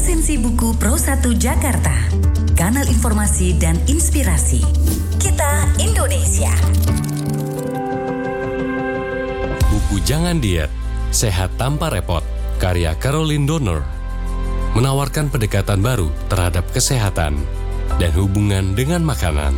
Resensi buku Pro1 Jakarta, kanal informasi dan inspirasi. Kita Indonesia. Buku Jangan Diet, Sehat Tanpa Repot, karya Caroline Donner, menawarkan pendekatan baru terhadap kesehatan dan hubungan dengan makanan.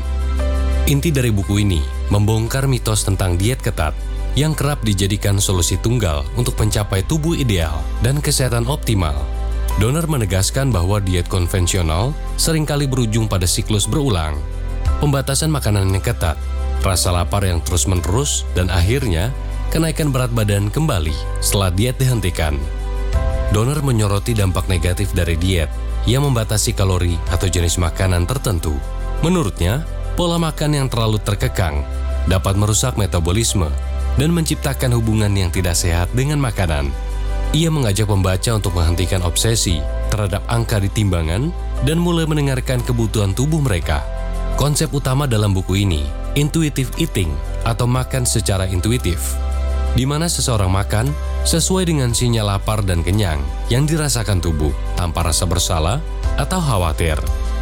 Inti dari buku ini membongkar mitos tentang diet ketat yang kerap dijadikan solusi tunggal untuk mencapai tubuh ideal dan kesehatan optimal. Donner menegaskan bahwa diet konvensional seringkali berujung pada siklus berulang, pembatasan makanan yang ketat, rasa lapar yang terus-menerus, dan akhirnya kenaikan berat badan kembali setelah diet dihentikan. Donner menyoroti dampak negatif dari diet yang membatasi kalori atau jenis makanan tertentu. Menurutnya, pola makan yang terlalu terkekang dapat merusak metabolisme dan menciptakan hubungan yang tidak sehat dengan makanan. Ia mengajak pembaca untuk menghentikan obsesi terhadap angka di timbangan dan mulai mendengarkan kebutuhan tubuh mereka. Konsep utama dalam buku ini, intuitive eating atau makan secara intuitif, di mana seseorang makan sesuai dengan sinyal lapar dan kenyang yang dirasakan tubuh tanpa rasa bersalah atau khawatir.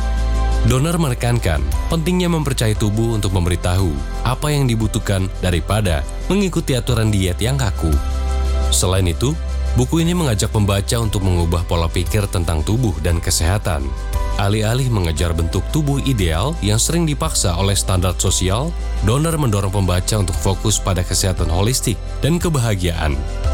Donner menekankan pentingnya mempercayai tubuh untuk memberitahu apa yang dibutuhkan daripada mengikuti aturan diet yang kaku. Selain itu, buku ini mengajak pembaca untuk mengubah pola pikir tentang tubuh dan kesehatan. Alih-alih mengejar bentuk tubuh ideal yang sering dipaksa oleh standar sosial, Donner mendorong pembaca untuk fokus pada kesehatan holistik dan kebahagiaan.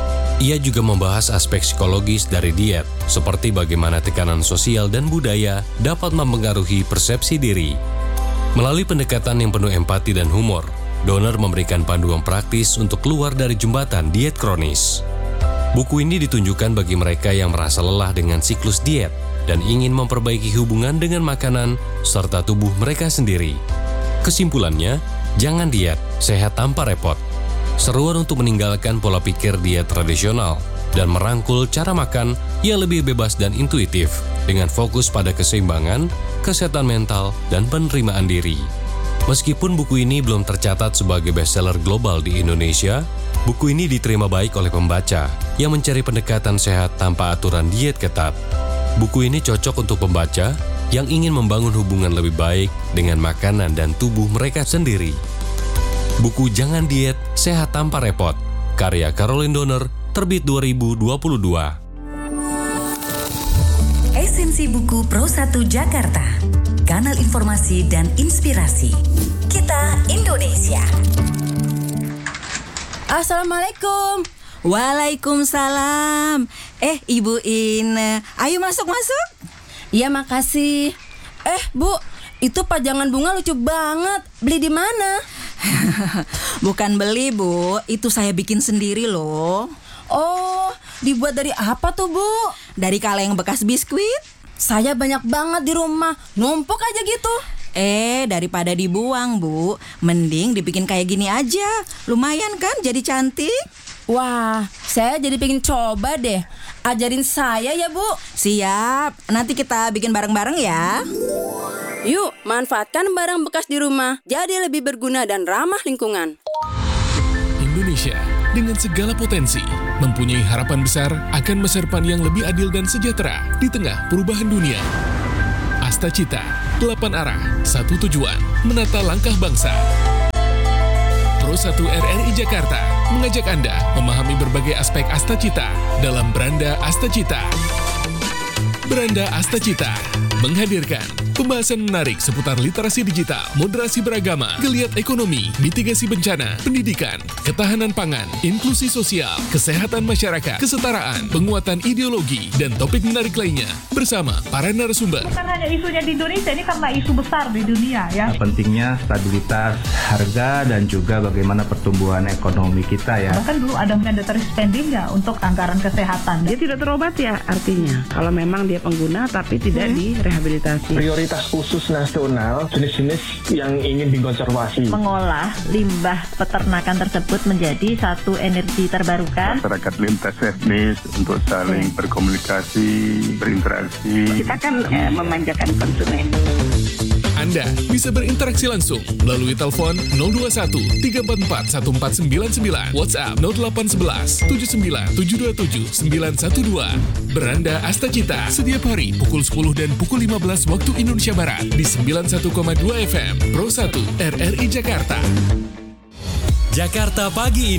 Ia juga membahas aspek psikologis dari diet, seperti bagaimana tekanan sosial dan budaya dapat mempengaruhi persepsi diri. Melalui pendekatan yang penuh empati dan humor, Donner memberikan panduan praktis untuk keluar dari jembatan diet kronis. Buku ini ditunjukkan bagi mereka yang merasa lelah dengan siklus diet dan ingin memperbaiki hubungan dengan makanan serta tubuh mereka sendiri. Kesimpulannya, jangan diet, sehat tanpa repot. Seruan untuk meninggalkan pola pikir diet tradisional dan merangkul cara makan yang lebih bebas dan intuitif dengan fokus pada keseimbangan, kesehatan mental, dan penerimaan diri. Meskipun buku ini belum tercatat sebagai bestseller global di Indonesia, buku ini diterima baik oleh pembaca yang mencari pendekatan sehat tanpa aturan diet ketat. Buku ini cocok untuk pembaca yang ingin membangun hubungan lebih baik dengan makanan dan tubuh mereka sendiri. Buku Jangan Diet, Sehat Tanpa Repot, karya Caroline Donner, terbit 2022. Esensi buku Pro1 Jakarta, kanal informasi dan inspirasi. Kita Indonesia. Assalamualaikum. Waalaikumsalam. Ibu Ine, ayo masuk. Iya, makasih. Bu, itu pajangan bunga lucu banget. Beli di mana? Bukan beli, Bu. Itu saya bikin sendiri loh. Oh, dibuat dari apa tuh, Bu? Dari kaleng bekas biskuit. Saya banyak banget di rumah. Numpuk aja gitu. Daripada dibuang, Bu, mending dibikin kayak gini aja. Lumayan kan jadi cantik? Wah, saya jadi pengen coba deh. Ajarin saya ya, Bu. Siap, nanti kita bikin bareng-bareng ya. Yuk, manfaatkan barang bekas di rumah jadi lebih berguna dan ramah lingkungan. Indonesia dengan segala potensi mempunyai harapan besar akan masa depan yang lebih adil dan sejahtera di tengah perubahan dunia. Asta Cita, 8 arah, 1 tujuan, menata langkah bangsa. Pro1 RRI Jakarta mengajak Anda memahami berbagai aspek Asta Cita dalam Beranda Asta Cita. Beranda Asta Cita menghadirkan pembahasan menarik seputar literasi digital, moderasi beragama, geliat ekonomi, mitigasi bencana, pendidikan, ketahanan pangan, inklusi sosial, kesehatan masyarakat, kesetaraan, penguatan ideologi, dan topik menarik lainnya bersama para narasumber. Bukan hanya isunya di Indonesia, ini karena isu besar di dunia ya. Pentingnya stabilitas harga dan juga bagaimana pertumbuhan ekonomi kita ya. Bahkan dulu ada mandatory spending ya untuk anggaran kesehatan. Dia tidak terobat ya artinya. Kalau memang dia pengguna tapi tidak direhabilitasi. Prioritas khusus nasional jenis-jenis yang ingin dikonservasi. Mengolah limbah peternakan tersebut menjadi satu energi terbarukan. Masyarakat lintas etnis untuk saling berkomunikasi, berinteraksi. Kita kan memanjakan konsumen. Anda bisa berinteraksi langsung melalui telepon 021 344 1499, WhatsApp 0811 79 727 912. Beranda Astacita setiap hari pukul 10 dan pukul 15 waktu Indonesia Barat di 91,2 FM Pro 1 RRI Jakarta. Jakarta Pagi Ini.